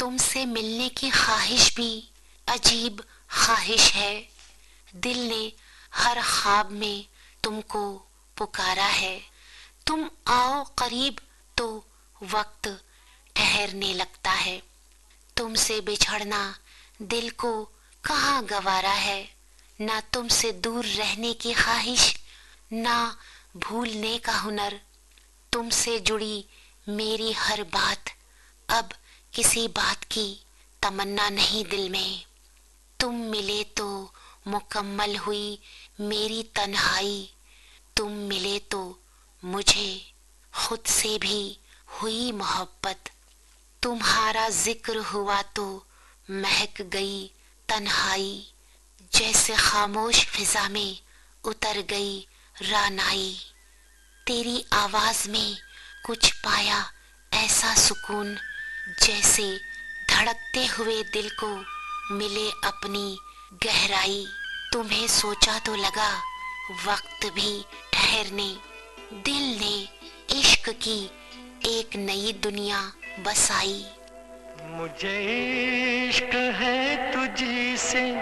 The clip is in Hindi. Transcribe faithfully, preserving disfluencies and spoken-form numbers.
तुमसे मिलने की ख्वाहिश भी अजीब ख्वाहिश है। दिल ने हर ख्वाब में तुमको पुकारा है। तुम आओ करीब तो वक्त ठहरने लगता है। तुमसे बिछड़ना दिल को कहाँ गवारा है। ना तुमसे दूर रहने की ख्वाहिश, ना भूलने का हुनर। तुमसे जुड़ी मेरी हर बात, अब किसी बात की तमन्ना नहीं दिल में। तुम मिले तो मुकम्मल हुई मेरी तन्हाई। तुम मिले तो मुझे खुद से भी हुई मोहब्बत। तुम्हारा जिक्र हुआ तो महक गई तन्हाई। जैसे खामोश फिजा में उतर गई रानाई। तेरी आवाज में कुछ पाया ऐसा सुकून, जैसे धड़कते हुए दिल को मिले अपनी गहराई। तुम्हें सोचा तो लगा वक्त भी ठहरने। दिल ने इश्क की एक नई दुनिया बसाई। मुझे इश्क है तुझसे